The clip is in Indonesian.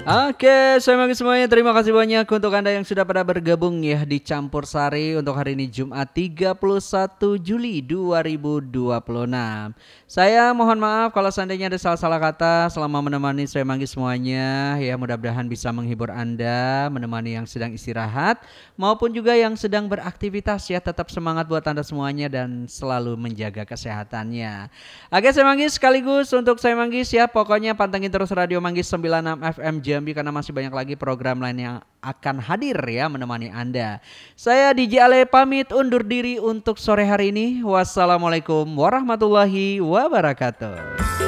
Oke, saya bagi semuanya. Terima kasih banyak untuk Anda yang sudah pada bergabung ya di Campur Sari untuk hari ini Jumat 31 Juli 2026. Saya mohon maaf kalau seandainya ada salah-salah kata selama menemani saya manggil semuanya ya, mudah-mudahan bisa menghibur Anda, menemani yang sedang istirahat maupun juga yang sedang beraktivitas ya. Tetap semangat buat Anda semuanya dan selalu menjaga kesehatannya. Oke, saya Manggis sekaligus untuk saya Manggis ya. Pokoknya pantengin terus Radio Manggis 96 FM Jambi karena masih banyak lagi program lain yang akan hadir ya menemani Anda. Saya DJ Ale pamit undur diri untuk sore hari ini. Wassalamualaikum warahmatullahi wabarakatuh.